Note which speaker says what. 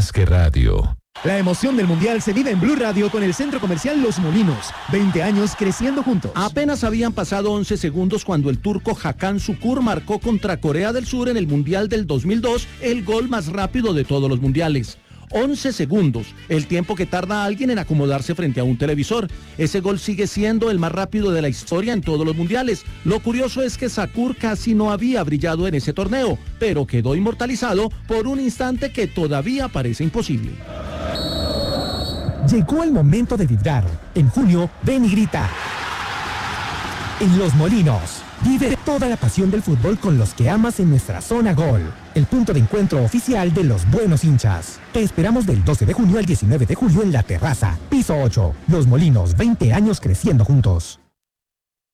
Speaker 1: más que radio.
Speaker 2: La emoción del Mundial se vive en Blue Radio con el Centro Comercial Los Molinos. 20 años creciendo juntos.
Speaker 3: Apenas habían pasado 11 segundos cuando el turco Hakan Şükür marcó contra Corea del Sur en el Mundial del 2002 el gol más rápido de todos los mundiales. 11 segundos, el tiempo que tarda alguien en acomodarse frente a un televisor. Ese gol sigue siendo el más rápido de la historia en todos los mundiales. Lo curioso es que Şükür casi no había brillado en ese torneo, pero quedó inmortalizado por un instante que todavía parece imposible.
Speaker 4: Llegó el momento de vibrar. En junio, ven y grita. En Los Molinos, vive toda la pasión del fútbol con los que amas en nuestra zona Gol, el punto de encuentro oficial de los buenos hinchas. Te esperamos del 12 de junio al 19 de julio en La Terraza, piso 8. Los Molinos, 20 años creciendo juntos.